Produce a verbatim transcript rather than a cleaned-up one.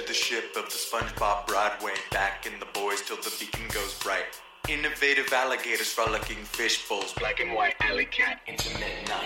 the ship of the SpongeBob Broadway, back in the boys till the beacon goes bright. Innovative alligators, frolicking fish bowls, black and white alley cat into midnight.